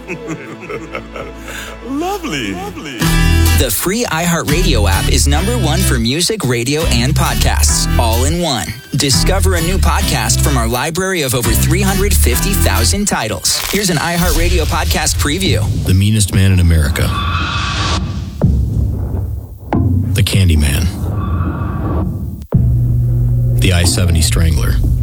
Lovely. The free iHeartRadio app is #1 for music, radio, and podcasts, all in one. Discover a new podcast from our library of over 350,000 titles. Here's an iHeartRadio podcast preview. The meanest man in America. The Candyman. The I-70 Strangler.